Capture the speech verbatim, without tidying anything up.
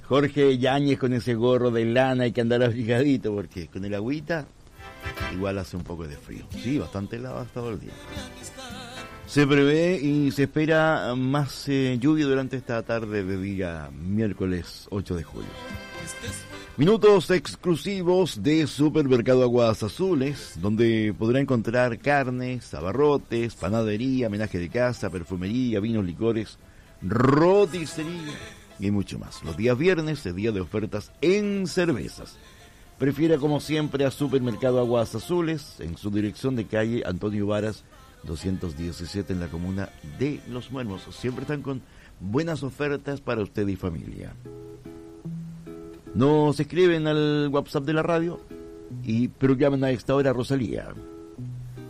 Jorge Yáñez con ese gorro de lana, hay que andar abrigadito porque con el agüita igual hace un poco de frío. Sí, bastante helado hasta todo el día. Se prevé y se espera más eh, lluvia durante esta tarde de día miércoles ocho de julio. Minutos exclusivos de Supermercado Aguas Azules, donde podrá encontrar carnes, abarrotes, panadería, menaje de casa, perfumería, vinos, licores, roticería y mucho más. Los días viernes es día de ofertas en cervezas. Prefiera como siempre a Supermercado Aguas Azules en su dirección de calle Antonio Varas doscientos diecisiete en la comuna de Los Muermos. Siempre están con buenas ofertas para usted y familia. Nos escriben al WhatsApp de la radio y pero llaman a esta hora a Rosalía.